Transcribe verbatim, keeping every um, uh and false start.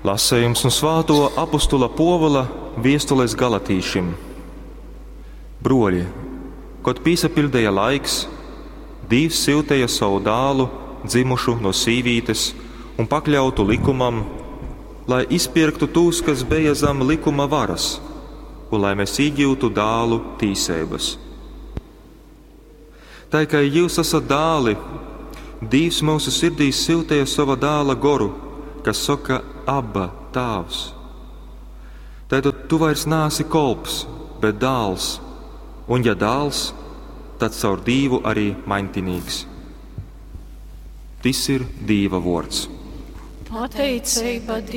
Lasējums no svēto apostola Pāvila vēstules Galatīšiem. Broļi, kad piesapildīja laiks, Dievs siltēja savu dēlu, dzimušu no sīvītes, un pakļautu likumam, lai izpirktu tos, kas bija zem likuma varas, un lai mēs iegūtu dēlu tīsības. Tā kā jūs esat dēli, Dievs mūsu sirdīs siltēja sava dēla goru, kas saka Abba, Tēvs. Tātad tu vairs neesi kolps, bet dēls, un ja dēls, tad caur Dievu arī maintinīgs. Tas ir Dieva vārds. Pateicība